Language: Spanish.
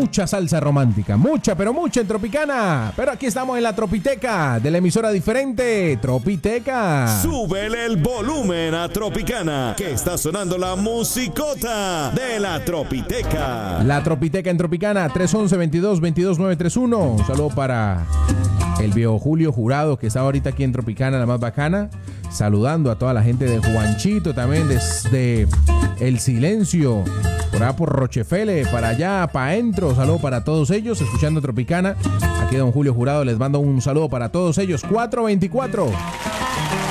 mucha salsa romántica, mucha, pero mucha en Tropicana. Pero aquí estamos en la Tropiteca de la emisora diferente, Tropiteca. Súbele el volumen a Tropicana, que está sonando la musicota de la Tropiteca. La Tropiteca en Tropicana, 311-22-22-931. Un saludo para el viejo Julio Jurado, que está ahorita aquí en Tropicana, la más bacana. Saludando a toda la gente de Juanchito, también desde El Silencio, por allá por Rochefele, para allá, para adentro. Saludo para todos ellos, escuchando Tropicana. Aquí don Julio Jurado les manda un saludo para todos ellos. 424